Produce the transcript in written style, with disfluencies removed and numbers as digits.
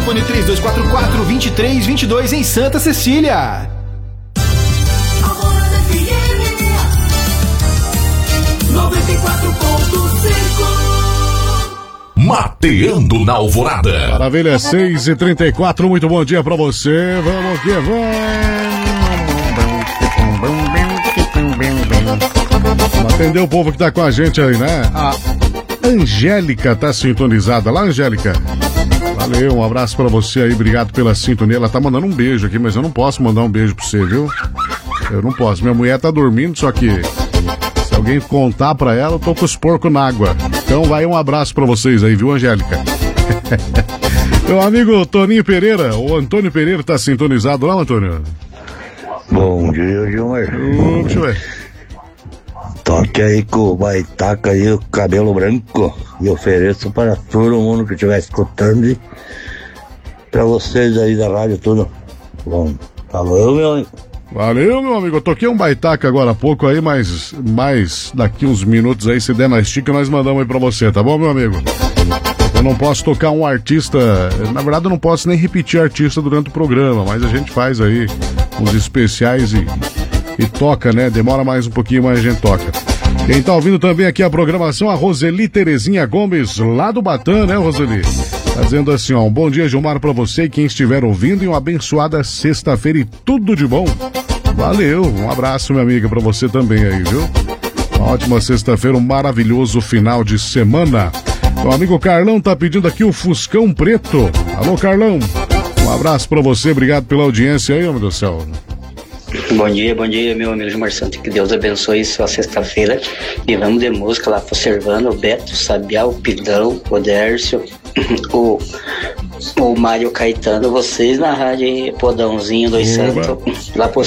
Telefone 3244-2322 em Santa Cecília. Alvorada FM 94.5. Mateando na Alvorada. Maravilha, 6h34, muito bom dia pra você. Vamos que vamos. Atender o povo que tá com a gente aí, né? A Angélica tá sintonizada lá, Angélica. Valeu, um abraço pra você aí, obrigado pela sintonia. Ela tá mandando um beijo aqui, mas eu não posso mandar um beijo pra você, viu? Eu não posso, minha mulher tá dormindo, só que se alguém contar pra ela, eu tô com os porcos na água. Então vai um abraço pra vocês aí, viu, Angélica? Meu amigo Toninho Pereira, o Antônio Pereira tá sintonizado lá, Antônio? Bom dia, Gilmar. Deixa eu ver. Toque aí com o baitaca aí, o cabelo branco, e ofereço para todo mundo que estiver escutando e para vocês aí da rádio tudo. Bom, falou, meu amigo. Valeu, meu amigo. Eu toquei um baitaca agora há pouco aí, mas daqui uns minutos aí, se der na estica, nós mandamos aí pra você, tá bom, meu amigo? Eu não posso tocar um artista, na verdade eu não posso nem repetir artista durante o programa, mas a gente faz aí uns especiais e toca, né? Demora mais um pouquinho, mas a gente toca. Quem tá ouvindo também aqui a programação, a Roseli Terezinha Gomes, lá do Batã, né, Roseli? Tá dizendo assim, ó, um bom dia, Gilmar, pra você e quem estiver ouvindo e uma abençoada sexta-feira e tudo de bom. Valeu, um abraço, minha amiga, pra você também aí, viu? Uma ótima sexta-feira, um maravilhoso final de semana. Meu amigo Carlão tá pedindo aqui o Fuscão Preto. Alô, Carlão, um abraço pra você, obrigado pela audiência aí, homem do céu. Bom dia, meu amigo Gilmar Santos, que Deus abençoe sua sexta-feira e vamos de música lá pro Servando, o Beto, Sabiá, o Pidão, o Dércio, o Mário Caetano, vocês na rádio Podãozinho dos Santos, lá pro